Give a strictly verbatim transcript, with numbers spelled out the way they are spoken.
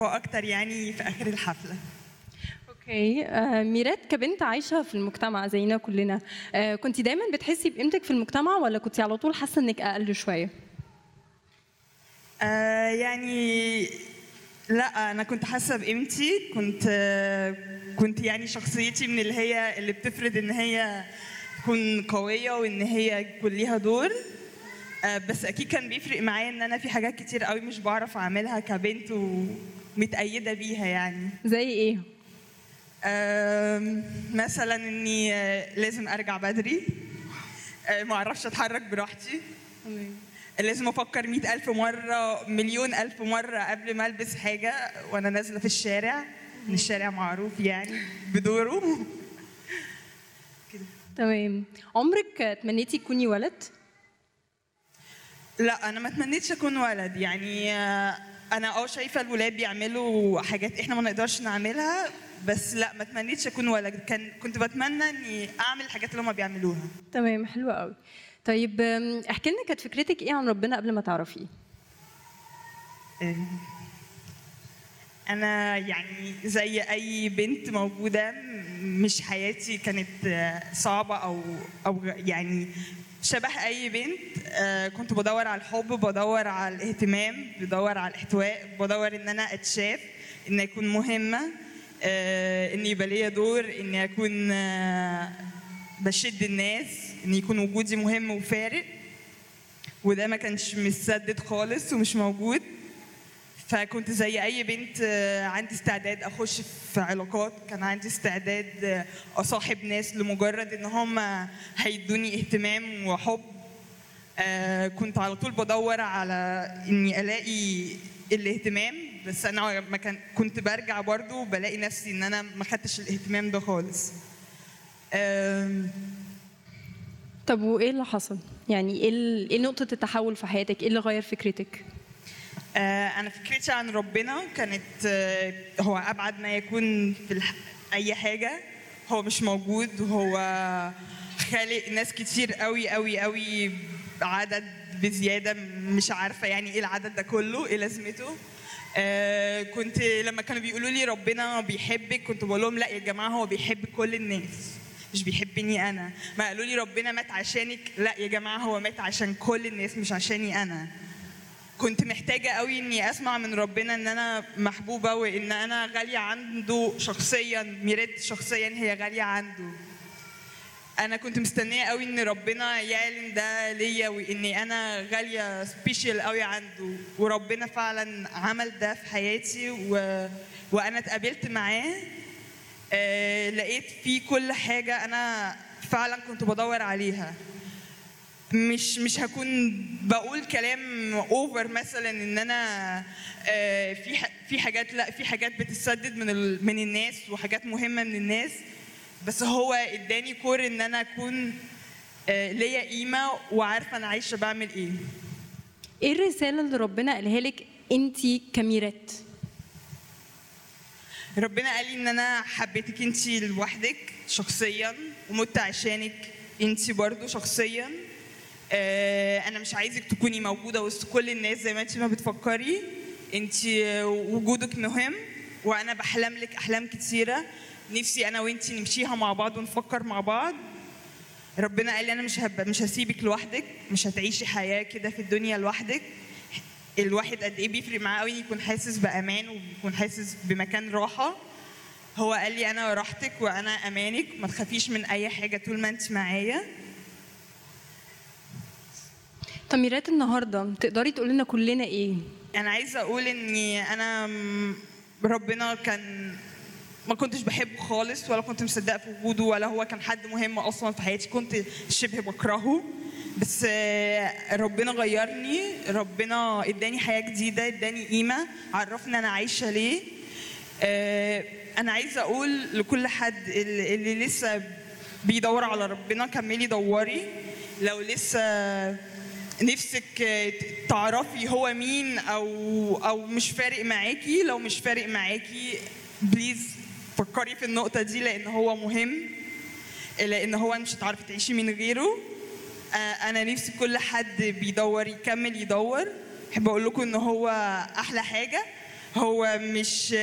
واكتر يعني في اخر الحفله. اوكي. آه، ميرات كبنت عايشه في المجتمع زينا كلنا، آه، كنت دايما بتحسي بقيمتك في المجتمع ولا كنت على طول حاسه انك اقل شويه؟ آه يعني لا، انا كنت حاسه بقيمتي. كنت آه كنت يعني شخصيتي من اللي هي اللي بتفرض ان هي تكون قويه وان هي يكون ليها دور. آه بس اكيد كان بيفرق معايا ان انا في حاجات كتير قوي مش بعرف اعملها كبنت ومتأيده بيها يعني. زي ايه؟ آم، مثلا اني آه، لازم ارجع بدري، آه، ما اعرفش اتحرك براحتي، لازم افكر مئة الف مره مليون الف مره قبل ما البس حاجه وانا نازله في الشارع، ان الشارع معروف يعني بدوره. تمام. عمرك تمنيتي تكوني ولد؟ لا، انا ما تمنيتش اكون ولد يعني. آه، انا اه شايفه الولاد بيعملوا حاجات احنا ما نقدرش نعملها، بس لا، ما تمنيتش اكون ولد. كان كنت بتمنى اني اعمل الحاجات اللي هم بيعملوها. تمام، حلوة قوي. طيب، آم، احكي لنا كانت فكرتك ايه عن ربنا قبل ما تعرفيه؟ آه، انا يعني زي اي بنت موجوده، مش حياتي كانت آه، صعبه او او يعني شبه اي بنت. آه، كنت بدور على الحب، بدور على الاهتمام، بدور على الاحتواء، بدور ان انا اتشاف، ان اكون مهمه، آه، ان يبقى ليا دور، اني اكون آه، بشد الناس، ان يكون وجودي مهم وفارق. وده ما كانش متسدد خالص ومش موجود. فكنت زي اي بنت آه، عندي استعداد اخش في علاقات، كان عندي استعداد آه، اصاحب ناس لمجرد ان هم هيدوني اهتمام وحب. آه، كنت على طول بدور على اني الاقي الاهتمام، بس انا ما كان كنت برجع برضو بلاقي نفسي ان انا ما خدتش الاهتمام ده خالص. آم، طب وايه اللي حصل؟ يعني ايه ال- ايه نقطة التحول في حياتك؟ ايه اللي غير فكرتك؟ آه، أنا فكرتي عن ربنا كانت آه، هو أبعد ما يكون في الح... أي حاجة. هو مش موجود، وهو خالق ناس كتير قوي قوي قوي، عدد بزيادة، مش عارفة يعني إيه العدد ده كله، إيه لازمته. آه، كنت لما كانوا بيقولوا لي ربنا بيحبك كنت بقول لهم لا يا جماعة، هو بيحب كل الناس مش بيحبني أنا. ما قالوا لي ربنا مات عشانك، لا يا جماعة، هو مات عشان كل الناس مش عشاني أنا. كنت محتاجة قوي اني اسمع من ربنا ان انا محبوبة وان انا غالية عنده شخصيا. ميرات شخصيا هي غالية عنده. انا كنت مستنية قوي ان ربنا يعلن ده ليا واني انا غالية سبيشال قوي عنده، وربنا فعلا عمل ده في حياتي. و... وانا اتقابلت معاه، آه... لقيت فيه كل حاجة انا فعلا كنت بدور عليها. مش مش هكون بقول كلام اوفر مثلا ان انا آه، في ح- في حاجات، لا، في حاجات بتتسدد من ال- من الناس وحاجات مهمه من الناس. بس هو اداني كور ان انا اكون آه، ليا قيمه وعارفه انا عايشه بعمل ايه. ايه الرسالة اللي ربنا قالها لك انتي كميرات؟ ربنا قال لي ان انا حبيتك انت لوحدك شخصيا ومت عشانك انت برضو شخصيا. آه، انا مش عايزك تكوني موجوده وسط كل الناس زي ما انت ما بتفكري. انت وجودك مهم، وانا بحلم لك احلام كتيره نفسي انا وانت نمشيها مع بعض ونفكر مع بعض. ربنا قال لي انا مش هب... مش هسيبك لوحدك، مش هتعيشي حياه كده في الدنيا لوحدك. الواحد قد ايه بيفرق معاه قوي يكون حاسس بامان ويكون حاسس بمكان راحه. هو قال لي انا راحتك وانا امانك، ما تخافيش من اي حاجه طول ما انت معايا. طب ميرات النهارده تقدري تقولي لنا كلنا ايه؟ انا عايزه اقول اني انا م- ربنا كان ما كنتش بحبه خالص، ولا كنت مصدقه في وجوده، ولا هو كان حد مهم اصلا في حياتي. كنت شبه بكرهه. بس آه، ربنا غيرني، ربنا اداني حياه جديده، اداني قيمه، عرفني انا عايشه ليه. آه، انا عايزه اقول لكل حد اللي اللي لسه بيدور على ربنا، كملي دوري. لو لسه نفسك تعرفي هو مين او او مش فارق معاكي، لو مش فارق معاكي بليز فكري في النقطة دي، لأن هو مهم، لأن هو مش هتعرفي تعيشي من غيره. آه، أنا نفسي كل حد بيدور يكمل يدور. أحب أقول لكم إن هو أحلى حاجة. هو مش